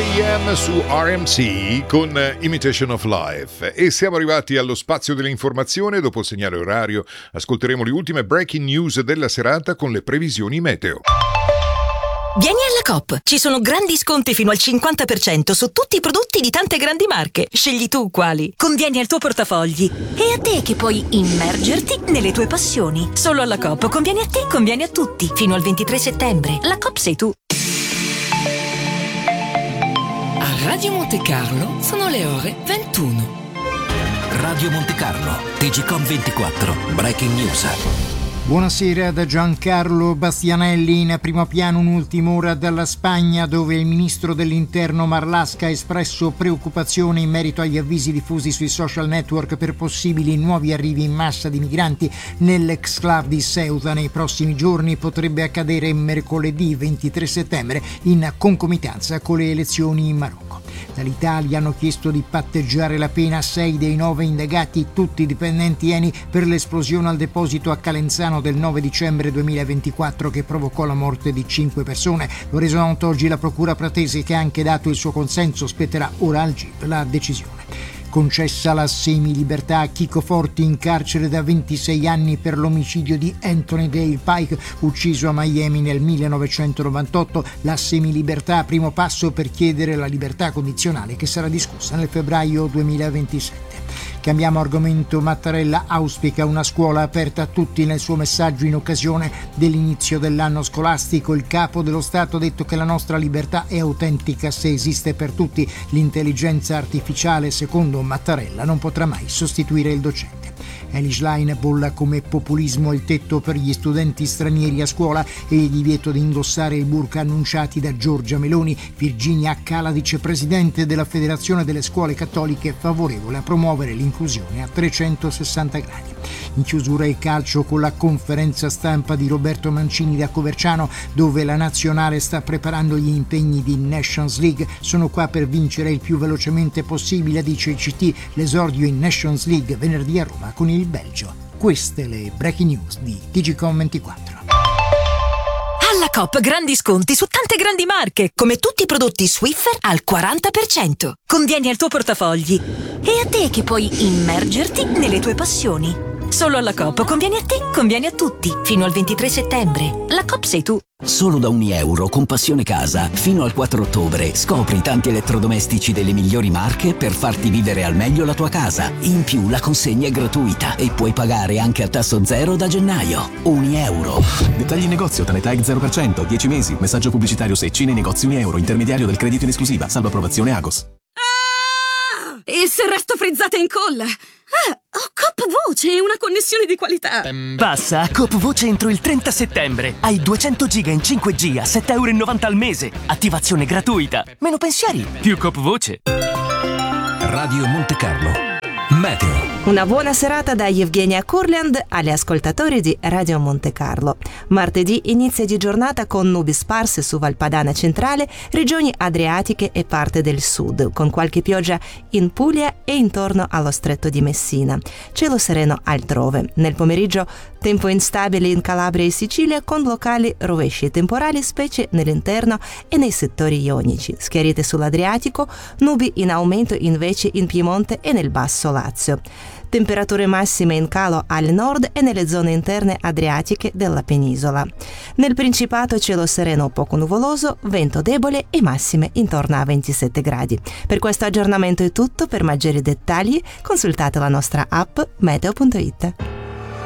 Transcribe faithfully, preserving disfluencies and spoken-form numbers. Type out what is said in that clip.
A M su R M C con Imitation of Life. E siamo arrivati allo spazio dell'informazione. Dopo il segnale orario ascolteremo le ultime breaking news della serata con le previsioni meteo. Vieni alla Coop, ci sono grandi sconti fino al cinquanta per cento su tutti i prodotti di tante grandi marche. Scegli tu quali. Convieni al tuo portafogli. E a te che puoi immergerti nelle tue passioni. Solo alla Coop convieni a te, convieni a tutti. Fino al ventitré settembre. La Coop sei tu. A Radio Monte Carlo sono le ore ventuno. Radio Monte Carlo, T G Com ventiquattro, Breaking News. Buonasera da Giancarlo Bastianelli. In primo piano un'ultima ora dalla Spagna, dove il ministro dell'Interno Marlaska ha espresso preoccupazione in merito agli avvisi diffusi sui social network per possibili nuovi arrivi in massa di migranti nell'exclave di Ceuta nei prossimi giorni. Potrebbe accadere mercoledì ventitré settembre in concomitanza con le elezioni in Marocco. Dall'Italia hanno chiesto di patteggiare la pena sei dei nove indagati, tutti dipendenti Eni, per l'esplosione al deposito a Calenzano del nove dicembre duemilaventiquattro che provocò la morte di cinque persone. Lo ha reso noto oggi la procura pratese, che ha anche dato il suo consenso. Spetterà ora al G I P la decisione. Concessa la semilibertà a Chico Forti, in carcere da ventisei anni per l'omicidio di Anthony Dale Pike, ucciso a Miami nel millenovecentonovantotto. La semilibertà, primo passo per chiedere la libertà condizionale, che sarà discussa nel febbraio duemilaventisette. Cambiamo argomento. Mattarella auspica una scuola aperta a tutti. Nel suo messaggio in occasione dell'inizio dell'anno scolastico, il capo dello Stato ha detto che la nostra libertà è autentica se esiste per tutti. L'intelligenza artificiale, secondo Mattarella, non potrà mai sostituire il docente. Eli Schlein bolla come populismo il tetto per gli studenti stranieri a scuola e il divieto di indossare il burka annunciati da Giorgia Meloni. Virginia Accala, vicepresidente della Federazione delle Scuole Cattoliche, favorevole a promuovere l'inclusione a trecentosessanta gradi. In chiusura il calcio, con la conferenza stampa di Roberto Mancini da Coverciano, dove la nazionale sta preparando gli impegni di Nations League. Sono qua per vincere il più velocemente possibile, dice il C T. L'esordio in Nations League venerdì a Roma con il Belgio. Queste le breaking news di T G Com ventiquattro. Alla Coop grandi sconti su tante grandi marche, come tutti i prodotti Swiffer al quaranta per cento. Convieni al tuo portafogli. E a te che puoi immergerti nelle tue passioni. Solo alla Coop convieni a te, convieni a tutti. Fino al ventitré settembre. La Coop sei tu. Solo da un euro con Passione Casa fino al quattro ottobre scopri tanti elettrodomestici delle migliori marche per farti vivere al meglio la tua casa. In più la consegna è gratuita e puoi pagare anche a tasso zero da gennaio. Un euro. Dettagli in negozio, Tanetag zero per cento, dieci mesi. Messaggio pubblicitario Secci nei negozi un euro. Intermediario del credito in esclusiva. Salvo approvazione Agos. Ah! E se resto frizzata in colla? Ah, ho Coop Voce e una connessione di qualità. Passa a Coop Voce entro il trenta settembre. Hai duecento giga in cinque G a sette virgola novanta euro al mese. Attivazione gratuita. Meno pensieri, più Coop Voce. Radio Monte Carlo Meteo. Una buona serata da Evgenia Kurland agli ascoltatori di Radio Monte Carlo. Martedì inizia di giornata con nubi sparse su Valpadana centrale, regioni adriatiche e parte del sud, con qualche pioggia in Puglia e intorno allo stretto di Messina. Cielo sereno altrove. Nel pomeriggio tempo instabile in Calabria e Sicilia, con locali rovesci e temporali, specie nell'interno e nei settori ionici. Schiarite sull'Adriatico, nubi in aumento invece in Piemonte e nel basso Lazio. Temperature massime in calo al nord e nelle zone interne adriatiche della penisola. Nel Principato cielo sereno poco nuvoloso, vento debole e massime intorno a ventisette gradi. Per questo aggiornamento è tutto. Per maggiori dettagli consultate la nostra app meteo punto it.